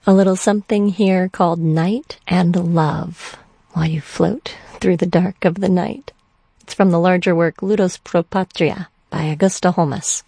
A little something here called Night and Love, while you float through the dark of the night. It's from the larger work Ludus Pro Patria by Augusta Holmes.